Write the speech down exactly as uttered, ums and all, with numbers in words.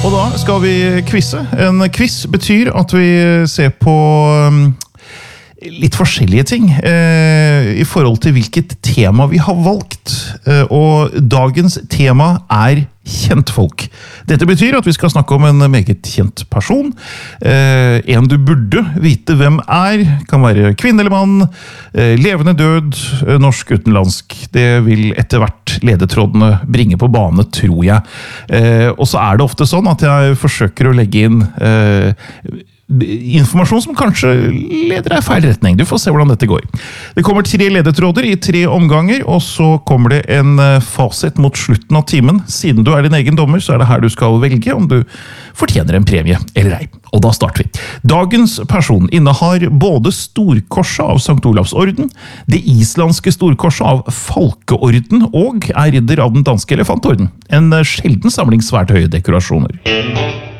Og da skal vi quizze. En quiz betyr at vi ser på um, litt forskjellige ting eh, i forhold til hvilket tema vi har valgt. Eh, og dagens tema er kjentfolk. Dette betyr at vi skal snakke om en meget kjent person. Eh, en du burde vite hvem er. Kan være kvinne eller mann, eh, levende død, eh, norsk utenlandsk. Det vil etter hvert ledetrådene bringe på bane, tror jeg. Eh, og så er det ofte sånn at jeg forsøker å legge inn eh, informasjon som kanskje leder deg i feil retning. Du får se hvordan dette går. Det kommer tre ledetråder i tre omganger, og så kommer det en fasit mot slutten av timen. Siden du er din egen dommer, så er det her du skal velge om du fortjener en premie eller ei. Og da starter vi. Dagens person innehar både storkorset av Sankt Olavs orden, det islandske storkorset av Falkeorden og er ridder av den danske elefantorden. En sjelden samling svært høye dekorasjoner.